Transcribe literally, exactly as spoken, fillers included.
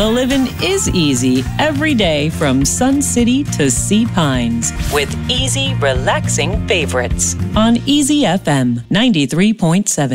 the living is easy every day from Sun City to Sea Pines with easy, relaxing favorites on Easy F M ninety-three point seven.